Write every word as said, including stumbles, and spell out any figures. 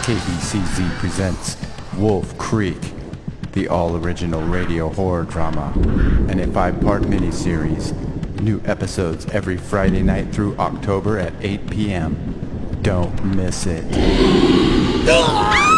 K B C Z presents Wolf Creek, the all-original radio horror drama, and a five-part miniseries. New episodes every Friday night through October at eight p.m. Don't miss it.